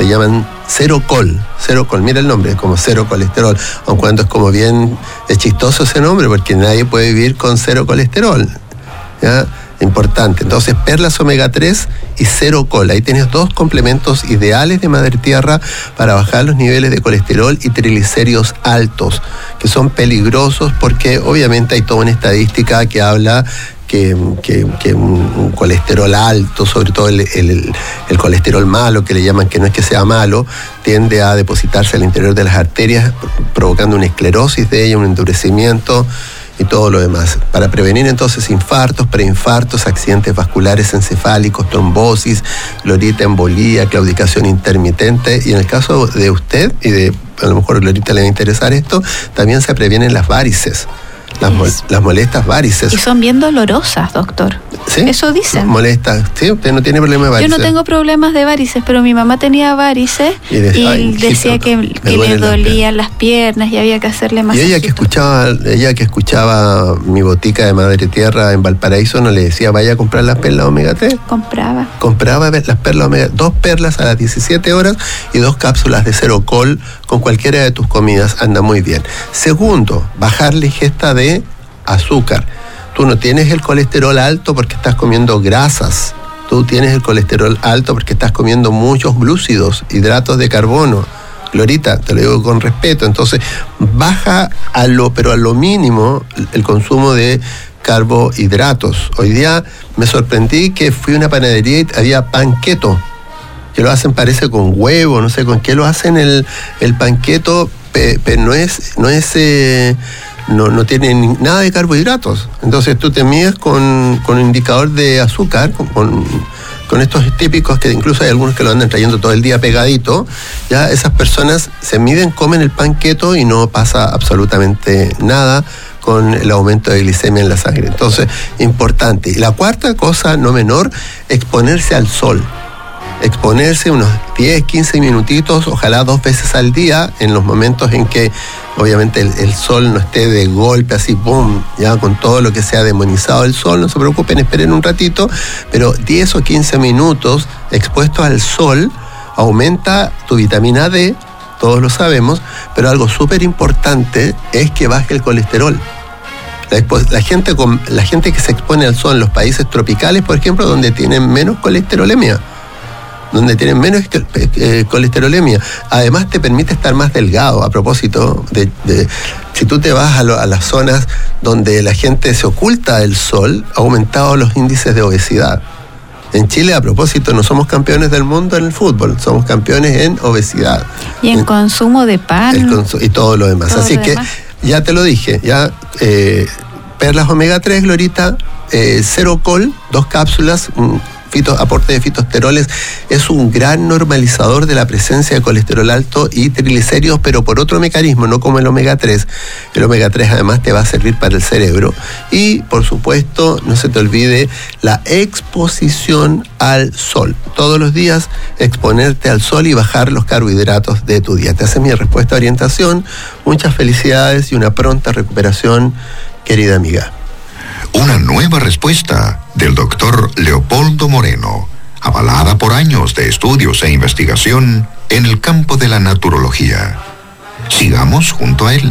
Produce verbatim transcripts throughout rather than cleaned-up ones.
se llaman Serocol, Serocol, mira el nombre, como cero colesterol, aun cuando es como bien, es chistoso ese nombre, porque nadie puede vivir con cero colesterol, ¿ya? Importante. Entonces, perlas omega tres y Serocol. Ahí tienes dos complementos ideales de madre tierra para bajar los niveles de colesterol y triglicéridos altos, que son peligrosos porque obviamente hay toda una estadística que habla que, que, que un, un colesterol alto, sobre todo el, el, el colesterol malo, que le llaman, que no es que sea malo, tiende a depositarse al interior de las arterias, provocando una esclerosis de ellas, un endurecimiento y todo lo demás. Para prevenir entonces infartos, preinfartos, accidentes vasculares encefálicos, trombosis, Glorita, embolía, claudicación intermitente, y en el caso de usted, y de a lo mejor Glorita le va a interesar esto, también se previenen las varices, las, mol, las molestas varices. Y son bien dolorosas, doctor. ¿Sí? Eso dicen. Molestas, ¿sí? Usted no tiene problema de varices. Yo no tengo problemas de varices, pero mi mamá tenía varices y, de, y ay, decía que, que le dolían las piernas y había que hacerle masaje. Y ella que escuchaba, ella que escuchaba mi botica de madre tierra en Valparaíso, ¿no le decía vaya a comprar las perlas omega tres? Compraba. Compraba las perlas omega, dos perlas a las diecisiete horas y dos cápsulas de Serocol con cualquiera de tus comidas, anda muy bien. Segundo, bajar la ingesta de azúcar. Tú no tienes el colesterol alto porque estás comiendo grasas. Tú tienes el colesterol alto porque estás comiendo muchos glúcidos, hidratos de carbono. Glorita, te lo digo con respeto. Entonces, baja a lo, pero a lo mínimo, el consumo de carbohidratos. Hoy día me sorprendí que fui a una panadería y había pan keto, que lo hacen, parece, con huevo, no sé con qué lo hacen el, el pan keto, pero no es... No es eh, No, no tiene ni, nada de carbohidratos. Entonces tú te mides con, con un indicador de azúcar, con, con, con estos típicos que incluso hay algunos que lo andan trayendo todo el día pegadito. Ya esas personas se miden, comen el pan keto y no pasa absolutamente nada con el aumento de glicemia en la sangre. Entonces, importante. Y la cuarta cosa, no menor, exponerse al sol. Exponerse unos diez, quince minutitos, ojalá dos veces al día, en los momentos en que obviamente el, el sol no esté de golpe así, boom, ya con todo lo que sea demonizado el sol, no se preocupen, esperen un ratito, pero diez o quince minutos expuestos al sol aumenta tu vitamina D, todos lo sabemos, pero algo súper importante es que baje el colesterol. La, expo- la, gente con, la gente que se expone al sol en los países tropicales, por ejemplo, donde tienen menos colesterolemia, donde tienen menos eh, colesterolemia. Además te permite estar más delgado. A propósito, de, de, si tú te vas a, lo, a las zonas donde la gente se oculta del sol, ha aumentado los índices de obesidad. En Chile, a propósito, no somos campeones del mundo en el fútbol, somos campeones en obesidad. Y en, en consumo de pan. El consu- y todo lo demás. Todo Así lo que, demás. Ya te lo dije, ya eh, perlas omega tres, Glorita, eh, Serocol, dos cápsulas, un, Fito, aporte de fitosteroles, es un gran normalizador de la presencia de colesterol alto y triglicéridos, pero por otro mecanismo, no como el omega tres. El omega tres además te va a servir para el cerebro. Y, por supuesto, no se te olvide la exposición al sol. Todos los días exponerte al sol y bajar los carbohidratos de tu dieta. Esa es mi respuesta a orientación. Muchas felicidades y una pronta recuperación, querida amiga. Una nueva respuesta del doctor Leopoldo Moreno, avalada por años de estudios e investigación en el campo de la naturología. Sigamos junto a él.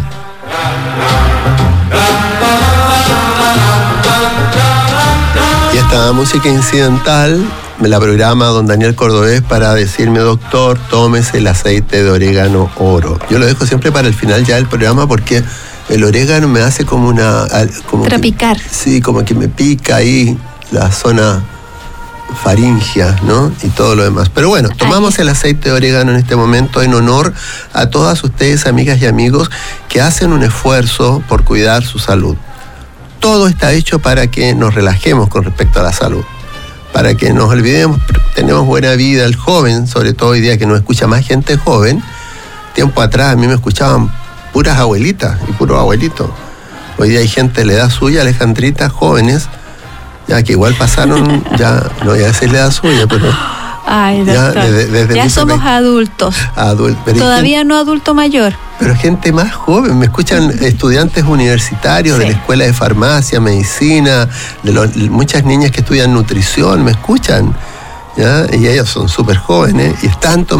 Y esta música incidental me la programa don Daniel Cordobés para decirme, doctor, tómese el aceite de orégano oro. Yo lo dejo siempre para el final ya del programa porque el orégano me hace como una... Como Trapicar. Que, sí, como que me pica ahí la zona faringea, ¿no? Y todo lo demás. Pero bueno, tomamos el aceite de orégano en este momento en honor a todas ustedes, amigas y amigos, que hacen un esfuerzo por cuidar su salud. Todo está hecho para que nos relajemos con respecto a la salud, para que nos olvidemos, tenemos buena vida. El joven, sobre todo hoy día que nos escucha más gente joven, tiempo atrás a mí me escuchaban puras abuelitas y puros abuelitos. Hoy día hay gente de la edad suya, Alejandrita, jóvenes, ya que igual pasaron, ya no voy a decir la edad suya, pero Ay, doctor, ya, desde, desde ya somos pe- adultos. Adult, Todavía gente, no adulto mayor. Pero gente más joven, me escuchan estudiantes universitarios, sí, de la escuela de farmacia, medicina, de los, muchas niñas que estudian nutrición, me escuchan, ¿ya? Y ellos son súper jóvenes y están tomando